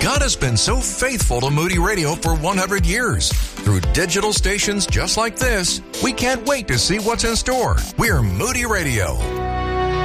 God has been so faithful to Moody Radio for 100 years. Through digital stations just like this, we can't wait to see what's in store. We're Moody Radio.